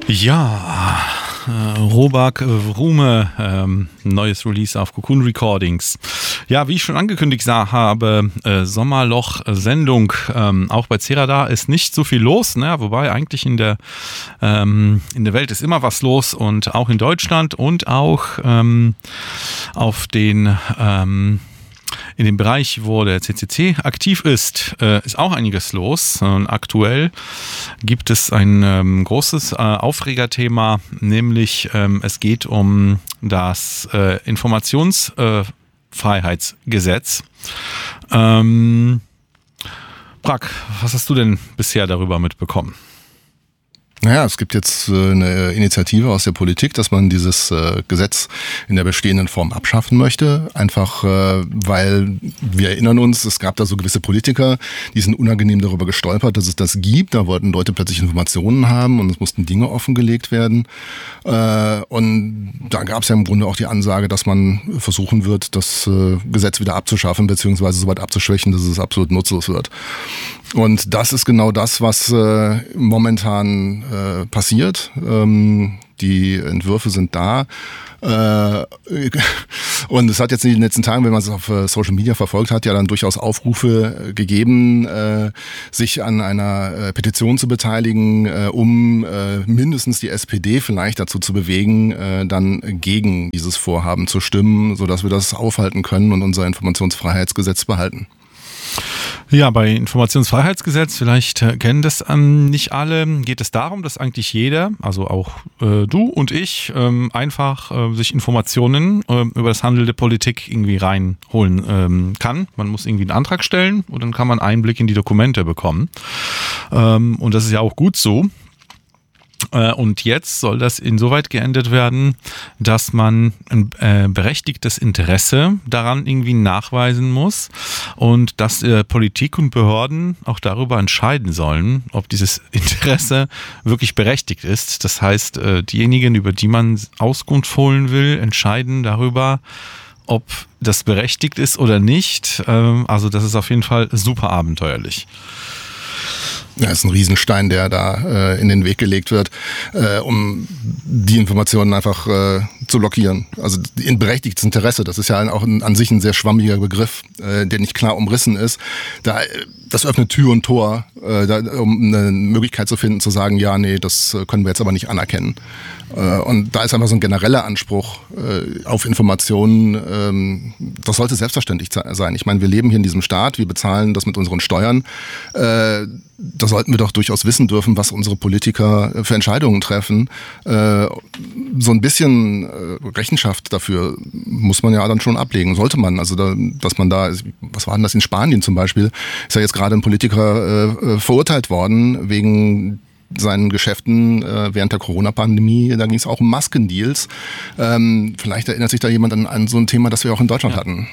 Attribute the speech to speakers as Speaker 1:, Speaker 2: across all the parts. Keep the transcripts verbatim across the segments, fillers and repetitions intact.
Speaker 1: Ja, äh, Robak Rume, ähm, neues Release auf Cocoon Recordings. Ja, wie ich schon angekündigt habe, äh, Sommerloch-Sendung, ähm, auch bei Cerada ist nicht so viel los, ne? Wobei eigentlich in der, ähm, in der Welt ist immer was los und auch in Deutschland und auch ähm, auf den ähm, in dem Bereich, wo der C C C aktiv ist, äh, ist auch einiges los. Und aktuell gibt es ein ähm, großes äh, Aufregerthema, nämlich ähm, es geht um das äh, Informationsfreiheitsgesetz. Äh, ähm, Brack, was hast du denn bisher darüber mitbekommen?
Speaker 2: Naja, es gibt jetzt äh, eine Initiative aus der Politik, dass man dieses äh, Gesetz in der bestehenden Form abschaffen möchte. Einfach, äh, weil wir erinnern uns, es gab da so gewisse Politiker, die sind unangenehm darüber gestolpert, dass es das gibt. Da wollten Leute plötzlich Informationen haben und es mussten Dinge offengelegt werden. Äh, und da gab es ja im Grunde auch die Ansage, dass man versuchen wird, das äh, Gesetz wieder abzuschaffen, beziehungsweise so weit abzuschwächen, dass es absolut nutzlos wird. Und das ist genau das, was äh, momentan äh, passiert. Ähm, die Entwürfe sind da. Äh, und es hat jetzt in den letzten Tagen, wenn man es auf äh, Social Media verfolgt hat, ja dann durchaus Aufrufe äh, gegeben, äh, sich an einer äh, Petition zu beteiligen, äh, um äh, mindestens die S P D vielleicht dazu zu bewegen, äh, dann gegen dieses Vorhaben zu stimmen, sodass wir das aufhalten können und unser Informationsfreiheitsgesetz behalten.
Speaker 1: Ja, bei Informationsfreiheitsgesetz, vielleicht äh, kennen das ähm, nicht alle, geht es darum, dass eigentlich jeder, also auch äh, du und ich, ähm, einfach äh, sich Informationen äh, über das Handeln der Politik irgendwie reinholen ähm, kann. Man muss irgendwie einen Antrag stellen und dann kann man Einblick in die Dokumente bekommen. Ähm, und das ist ja auch gut so. Und jetzt soll das insoweit geändert werden, dass man ein äh, berechtigtes Interesse daran irgendwie nachweisen muss und dass äh, Politik und Behörden auch darüber entscheiden sollen, ob dieses Interesse wirklich berechtigt ist. Das heißt, äh, diejenigen, über die man Auskunft holen will, entscheiden darüber, ob das berechtigt ist oder nicht. Ähm, also das ist auf jeden Fall super abenteuerlich.
Speaker 2: Ja, ist ein Riesenstein, der da äh, in den Weg gelegt wird, äh, um die Informationen einfach äh, zu blockieren. Also in berechtigtes Interesse, das ist ja auch ein, an sich ein sehr schwammiger Begriff, äh, der nicht klar umrissen ist. Da, das öffnet Tür und Tor, äh, da, um eine Möglichkeit zu finden, zu sagen, ja, nee, das können wir jetzt aber nicht anerkennen. Äh, und da ist einfach so ein genereller Anspruch äh, auf Informationen, ähm, das sollte selbstverständlich sein. Ich meine, wir leben hier in diesem Staat, wir bezahlen das mit unseren Steuern. Äh, da sollten wir doch durchaus wissen dürfen, was unsere Politiker für Entscheidungen treffen. Äh, so ein bisschen äh, Rechenschaft dafür muss man ja dann schon ablegen, sollte man. Also, da, dass man da, was war denn das in Spanien zum Beispiel, ist ja jetzt gerade ein Politiker äh, verurteilt worden wegen seinen Geschäften äh, während der Corona-Pandemie. Da ging es auch um Maskendeals. Ähm, vielleicht erinnert sich da jemand an, an so ein Thema, das wir auch in Deutschland ja. hatten.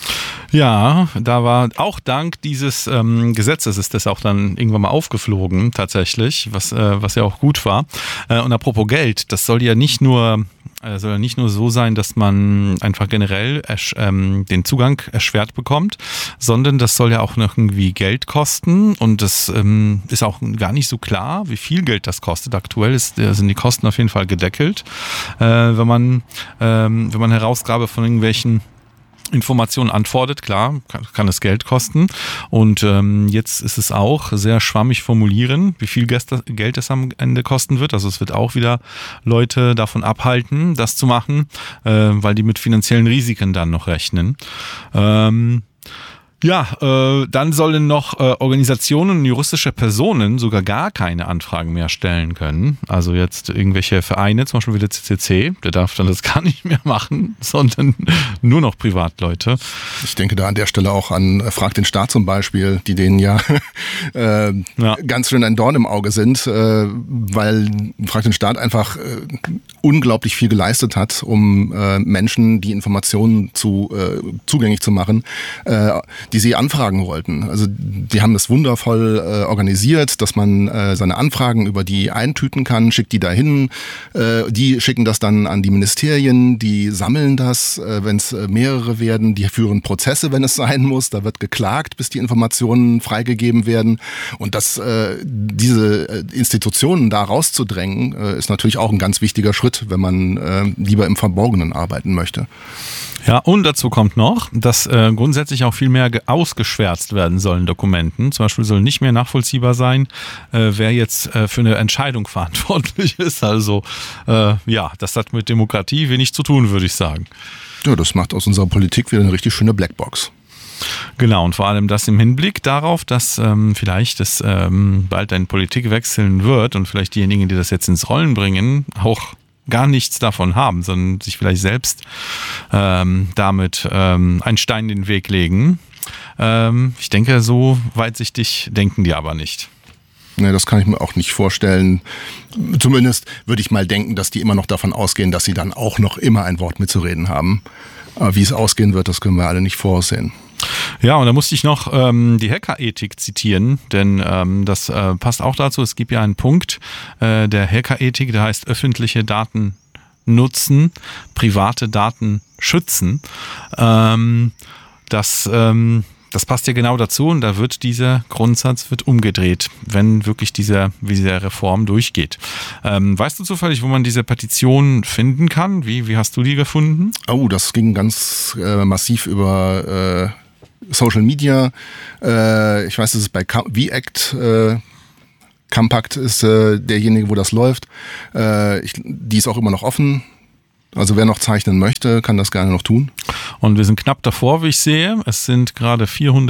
Speaker 1: Ja, da war auch dank dieses ähm, Gesetzes ist das auch dann irgendwann mal aufgeflogen tatsächlich, was äh, was ja auch gut war. Äh, und apropos Geld, das soll ja nicht nur äh, soll ja nicht nur so sein, dass man einfach generell ersch- ähm, den Zugang erschwert bekommt, sondern das soll ja auch noch irgendwie Geld kosten und das ähm, ist auch gar nicht so klar, wie viel Geld das kostet. Aktuell ist, äh, sind die Kosten auf jeden Fall gedeckelt, äh, wenn man ähm, wenn man Herausgabe von irgendwelchen Informationen antwortet, klar, kann, kann es Geld kosten. Und ähm, jetzt ist es auch sehr schwammig formulieren, wie viel Geld es am Ende kosten wird. Also es wird auch wieder Leute davon abhalten, das zu machen, äh, weil die mit finanziellen Risiken dann noch rechnen. Ähm, Ja, äh, dann sollen noch äh, Organisationen und juristische Personen sogar gar keine Anfragen mehr stellen können. Also jetzt irgendwelche Vereine, zum Beispiel wie der C C C, der darf dann das gar nicht mehr machen, sondern nur noch Privatleute.
Speaker 2: Ich denke da an der Stelle auch an Frag den Staat zum Beispiel, die denen ja, äh, ja. ganz schön ein Dorn im Auge sind, äh, weil Frag den Staat einfach äh, unglaublich viel geleistet hat, um äh, Menschen die Informationen zu, äh, zugänglich zu machen. Äh, die sie anfragen wollten. Also die haben das wundervoll äh, organisiert, dass man äh, seine Anfragen über die eintüten kann, schickt die dahin, äh, die schicken das dann an die Ministerien, die sammeln das, äh, wenn es äh, mehrere werden, die führen Prozesse, wenn es sein muss, da wird geklagt, bis die Informationen freigegeben werden. Und das, äh, diese äh, Institutionen da rauszudrängen, äh, ist natürlich auch ein ganz wichtiger Schritt, wenn man äh, lieber im Verborgenen arbeiten möchte.
Speaker 1: Ja, und dazu kommt noch, dass äh, grundsätzlich auch viel mehr ge- ausgeschwärzt werden sollen Dokumenten. Zum Beispiel soll nicht mehr nachvollziehbar sein, äh, wer jetzt äh, für eine Entscheidung verantwortlich ist. Also äh, ja, das hat mit Demokratie wenig zu tun, würde ich sagen.
Speaker 2: Ja, das macht aus unserer Politik wieder eine richtig schöne Blackbox.
Speaker 1: Genau, und vor allem das im Hinblick darauf, dass ähm, vielleicht es ähm, bald ein Politik wechseln wird und vielleicht diejenigen, die das jetzt ins Rollen bringen, auch gar nichts davon haben, sondern sich vielleicht selbst ähm, damit ähm, einen Stein in den Weg legen. Ähm, ich denke, so weitsichtig denken die aber nicht.
Speaker 2: Nee, das kann ich mir auch nicht vorstellen. Zumindest würde ich mal denken, dass die immer noch davon ausgehen, dass sie dann auch noch immer ein Wort mitzureden haben. Aber wie es ausgehen wird, das können wir alle nicht voraussehen.
Speaker 1: Ja, und da musste ich noch ähm, die Hackerethik zitieren, denn ähm, das äh, passt auch dazu. Es gibt ja einen Punkt äh, der Hackerethik, der heißt öffentliche Daten nutzen, private Daten schützen. Ähm, das, ähm, das passt ja genau dazu und da wird dieser Grundsatz wird umgedreht, wenn wirklich diese, wie diese Reform durchgeht. Ähm, weißt du zufällig, wo man diese Petition finden kann? Wie, wie hast du die gefunden?
Speaker 2: Oh, das ging ganz äh, massiv über äh Social Media, äh, ich weiß, dass es bei V-Act, äh, Compact ist äh, derjenige, wo das läuft. Äh, ich, die ist auch immer noch offen. Also wer noch zeichnen möchte, kann das gerne noch tun.
Speaker 1: Und wir sind knapp davor, wie ich sehe. Es sind gerade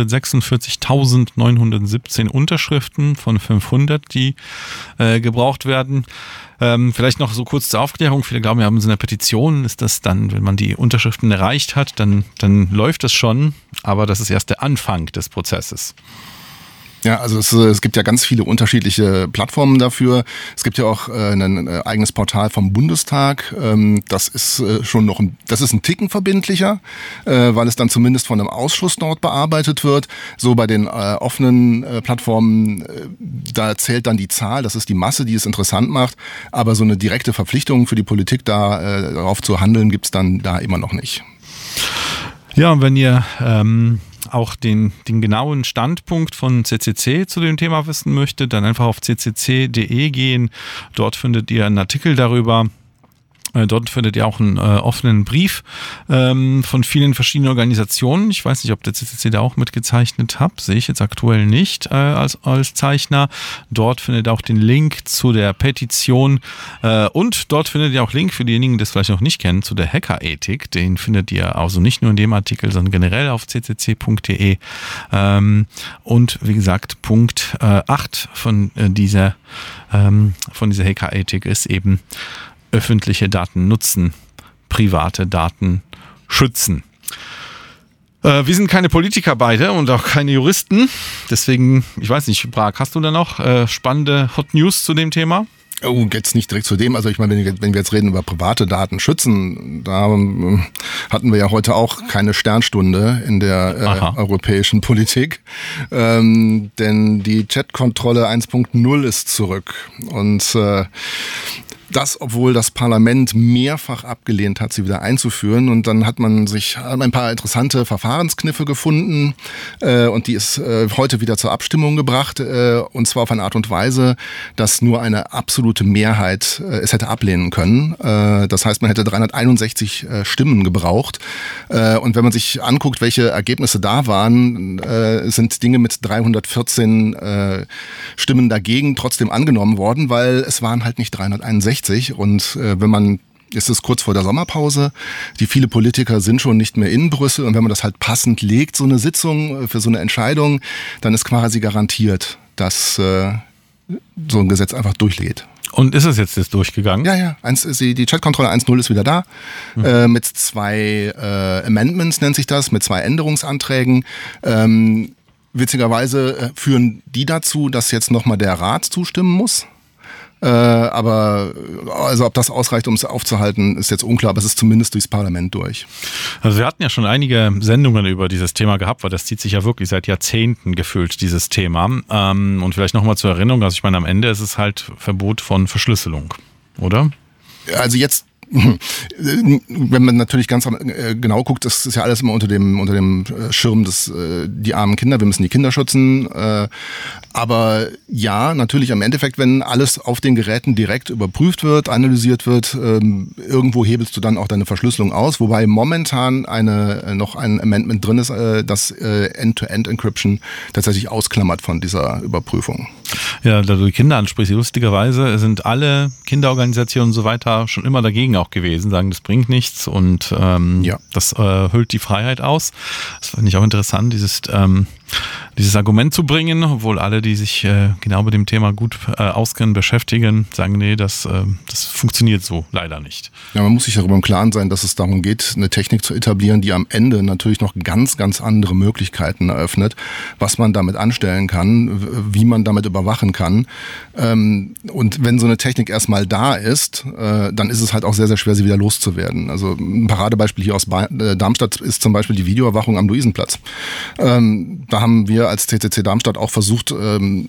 Speaker 1: vierhundertsechsundvierzigtausendneunhundertsiebzehn Unterschriften von fünfhundert, die äh, gebraucht werden. Ähm, vielleicht noch so kurz zur Aufklärung. Viele glauben, wir haben so eine Petition. Ist das dann, wenn man die Unterschriften erreicht hat, dann, dann läuft das schon. Aber das ist erst der Anfang des Prozesses.
Speaker 2: Ja, also es, es gibt ja ganz viele unterschiedliche Plattformen dafür. Es gibt ja auch äh, ein äh, eigenes Portal vom Bundestag. Ähm, das ist äh, schon noch ein, das ist ein Ticken verbindlicher, äh, weil es dann zumindest von einem Ausschuss dort bearbeitet wird. So bei den äh, offenen äh, Plattformen, äh, da zählt dann die Zahl, das ist die Masse, die es interessant macht. Aber so eine direkte Verpflichtung für die Politik, da äh, darauf zu handeln, gibt's dann da immer noch nicht.
Speaker 1: Ja, und wenn ihr ähm auch den, den genauen Standpunkt von C C C zu dem Thema wissen möchtet, dann einfach auf c c c punkt d e gehen. Dort findet ihr einen Artikel darüber. Dort findet ihr auch einen äh, offenen Brief ähm, von vielen verschiedenen Organisationen. Ich weiß nicht, ob der C C C da auch mitgezeichnet hat. Sehe ich jetzt aktuell nicht äh, als, als Zeichner. Dort findet ihr auch den Link zu der Petition äh, und dort findet ihr auch Link für diejenigen, die das vielleicht noch nicht kennen, zu der Hackerethik. Den findet ihr also nicht nur in dem Artikel, sondern generell auf c c c punkt d e. Ähm, und wie gesagt, Punkt äh, acht von äh, dieser ähm, von dieser Hackerethik ist eben öffentliche Daten nutzen, private Daten schützen. Äh, wir sind keine Politiker beide und auch keine Juristen. Deswegen, ich weiß nicht, Brag, hast du da noch äh, spannende Hot News zu dem Thema?
Speaker 2: Oh, jetzt nicht direkt zu dem. Also ich meine, wenn wir jetzt reden über private Daten schützen, da ähm, hatten wir ja heute auch keine Sternstunde in der äh, europäischen Politik. Ähm, denn die Chat-Kontrolle eins Punkt null ist zurück. Und äh, das, obwohl das Parlament mehrfach abgelehnt hat, sie wieder einzuführen. Und dann hat man sich ein paar interessante Verfahrenskniffe gefunden äh, und die ist äh, heute wieder zur Abstimmung gebracht. Äh, und zwar auf eine Art und Weise, dass nur eine absolute Mehrheit äh, es hätte ablehnen können. Äh, das heißt, man hätte dreihunderteinundsechzig äh, Stimmen gebraucht. Äh, und wenn man sich anguckt, welche Ergebnisse da waren, äh, sind Dinge mit dreihundertvierzehn äh, Stimmen dagegen trotzdem angenommen worden, weil es waren halt nicht dreihunderteinundsechzig. Und äh, wenn man, ist es kurz vor der Sommerpause, die viele Politiker sind schon nicht mehr in Brüssel und wenn man das halt passend legt, so eine Sitzung für so eine Entscheidung, dann ist quasi garantiert, dass äh, so ein Gesetz einfach durchlädt.
Speaker 1: Und ist es jetzt, jetzt durchgegangen?
Speaker 2: Ja, ja. Eins, die Chatkontrolle eins Punkt null ist wieder da. Mhm. Äh, mit zwei äh, Amendments nennt sich das, mit zwei Änderungsanträgen. Ähm, witzigerweise führen die dazu, dass jetzt nochmal der Rat zustimmen muss. Äh, aber also ob das ausreicht, um es aufzuhalten, ist jetzt unklar, aber es ist zumindest durchs Parlament durch.
Speaker 1: Also wir hatten ja schon einige Sendungen über dieses Thema gehabt, weil das zieht sich ja wirklich seit Jahrzehnten gefühlt, dieses Thema. Ähm, und vielleicht nochmal zur Erinnerung, also ich meine, am Ende ist es halt Verbot von Verschlüsselung, oder?
Speaker 2: Also jetzt wenn man natürlich ganz genau guckt, das ist ja alles immer unter dem unter dem Schirm des die armen Kinder, wir müssen die Kinder schützen. Aber ja, natürlich im Endeffekt, wenn alles auf den Geräten direkt überprüft wird, analysiert wird, irgendwo hebelst du dann auch deine Verschlüsselung aus. Wobei momentan eine noch ein Amendment drin ist, das End-to-End-Encryption tatsächlich ausklammert von dieser Überprüfung.
Speaker 1: Ja, da du die Kinder ansprichst, lustigerweise sind alle Kinderorganisationen und so weiter schon immer dagegen auch gewesen, sagen, das bringt nichts und ähm, ja. das äh, hüllt die Freiheit aus. Das fand ich auch interessant, dieses, ähm, dieses Argument zu bringen, obwohl alle, die sich äh, genau mit dem Thema gut äh, auskennen, beschäftigen, sagen, nee, das, äh, das funktioniert so leider nicht.
Speaker 2: Ja, man muss sich darüber im Klaren sein, dass es darum geht, eine Technik zu etablieren, die am Ende natürlich noch ganz, ganz andere Möglichkeiten eröffnet, was man damit anstellen kann, wie man damit überwachen kann. Ähm, und wenn so eine Technik erstmal da ist, äh, dann ist es halt auch sehr, sehr schwer, sie wieder loszuwerden. Also ein Paradebeispiel hier aus ba- äh, Darmstadt ist zum Beispiel die Videoüberwachung am Luisenplatz. Ähm, da haben wir als C C C Darmstadt auch versucht, ähm,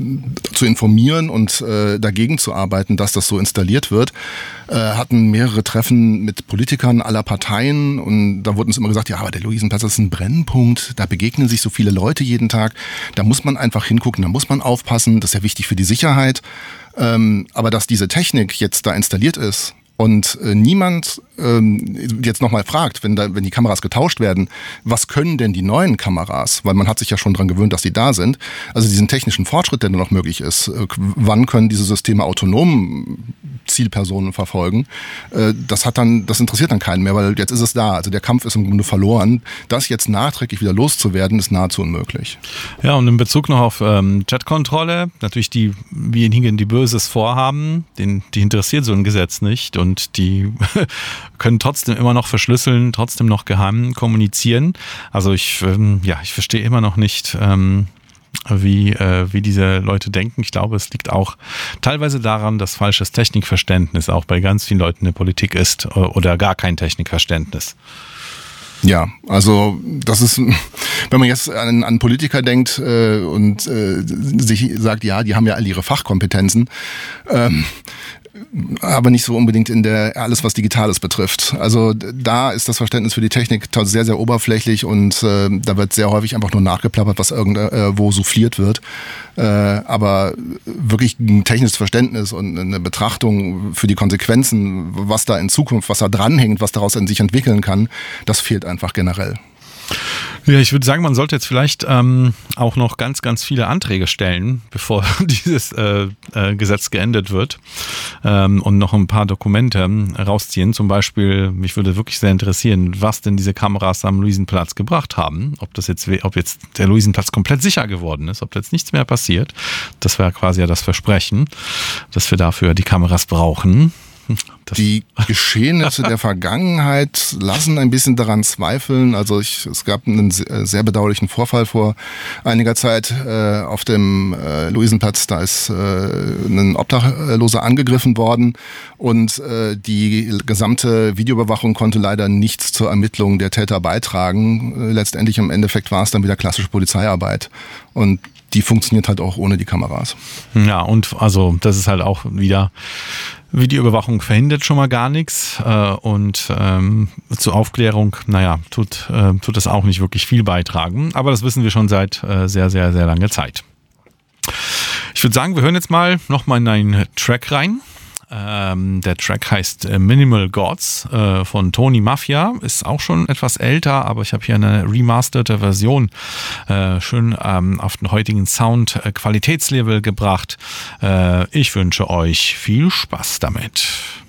Speaker 2: zu informieren und äh, dagegen zu arbeiten, dass das so installiert wird. Äh, hatten mehrere Treffen mit Politikern aller Parteien und da wurde uns immer gesagt, ja, aber der Luisenplatz ist ein Brennpunkt, da begegnen sich so viele Leute jeden Tag, da muss man einfach hingucken, da muss man aufpassen, das ist ja wichtig für die Sicherheit. Ähm, aber dass diese Technik jetzt da installiert ist und äh, niemand ähm, jetzt nochmal fragt, wenn, da, wenn die Kameras getauscht werden, was können denn die neuen Kameras? Weil man hat sich ja schon dran gewöhnt, dass die da sind. Also diesen technischen Fortschritt, der nur noch möglich ist, äh, wann können diese Systeme autonom Zielpersonen verfolgen, äh, das hat dann, das interessiert dann keinen mehr, weil jetzt ist es da. Also der Kampf ist im Grunde verloren. Das jetzt nachträglich wieder loszuwerden, ist nahezu unmöglich.
Speaker 1: Ja, und in Bezug noch auf ähm, Chatkontrolle, natürlich die, diejenigen, die Böses vorhaben, den, die interessiert so ein Gesetz nicht und Und die können trotzdem immer noch verschlüsseln, trotzdem noch geheim kommunizieren. Also ich, ähm, ja, ich verstehe immer noch nicht, ähm, wie, äh, wie diese Leute denken. Ich glaube, es liegt auch teilweise daran, dass falsches Technikverständnis auch bei ganz vielen Leuten in der Politik ist oder gar kein Technikverständnis.
Speaker 2: Ja, also das ist, wenn man jetzt an, an Politiker denkt äh, und äh, sich sagt, ja, die haben ja alle ihre Fachkompetenzen, ähm, aber nicht so unbedingt in der alles, was Digitales betrifft. Also da ist das Verständnis für die Technik sehr, sehr oberflächlich und äh, da wird sehr häufig einfach nur nachgeplappert, was irgendwo souffliert wird. Äh, aber wirklich ein technisches Verständnis und eine Betrachtung für die Konsequenzen, was da in Zukunft, was da dranhängt, was daraus in sich entwickeln kann, das fehlt einfach generell.
Speaker 1: Ja, ich würde sagen, man sollte jetzt vielleicht ähm, auch noch ganz, ganz viele Anträge stellen, bevor dieses äh, äh, Gesetz geendet wird ähm, und noch ein paar Dokumente rausziehen. Zum Beispiel, mich würde wirklich sehr interessieren, was denn diese Kameras am Luisenplatz gebracht haben. Ob das jetzt, ob jetzt der Luisenplatz komplett sicher geworden ist, ob jetzt nichts mehr passiert. Das wäre quasi ja das Versprechen, dass wir dafür die Kameras brauchen. Das
Speaker 2: die Geschehnisse der Vergangenheit lassen ein bisschen daran zweifeln. Also ich, es gab einen sehr bedauerlichen Vorfall vor einiger Zeit äh, auf dem äh, Luisenplatz. Da ist äh, ein Obdachloser angegriffen worden und äh, die gesamte Videoüberwachung konnte leider nichts zur Ermittlung der Täter beitragen. Äh, letztendlich im Endeffekt war es dann wieder klassische Polizeiarbeit und die funktioniert halt auch ohne die Kameras.
Speaker 1: Ja, und also das ist halt auch wieder, Videoüberwachung verhindert schon mal gar nichts äh, und ähm, zur Aufklärung, naja, tut, äh, tut das auch nicht wirklich viel beitragen, aber das wissen wir schon seit äh, sehr, sehr, sehr langer Zeit. Ich würde sagen, wir hören jetzt mal nochmal in einen Track rein. Ähm, der Track heißt äh, Minimal Gods äh, von Tony Mafia, ist auch schon etwas älter, aber ich habe hier eine remasterte Version äh, schön ähm, auf den heutigen Sound äh, Qualitätslevel gebracht. Äh, ich wünsche euch viel Spaß damit.